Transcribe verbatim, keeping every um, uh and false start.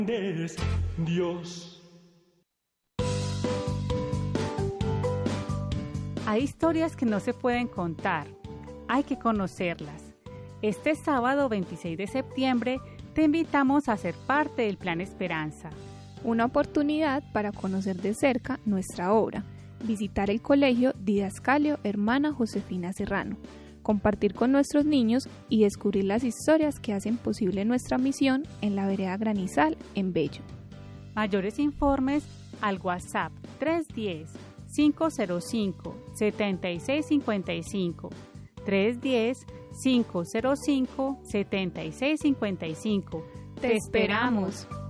es Dios. Hay historias que no se pueden contar, hay que conocerlas. Este sábado veintiséis de septiembre te invitamos a ser parte del Plan Esperanza. Una oportunidad para conocer de cerca nuestra obra, visitar el colegio Didascalio Hermana Josefina Serrano, compartir con nuestros niños y descubrir las historias que hacen posible nuestra misión en la vereda Granizal en Bello. Mayores informes al WhatsApp tres uno cero, cinco cero cinco, siete seis cinco cinco, tres uno cero, cinco cero cinco, siete seis cinco cinco. ¡Te esperamos!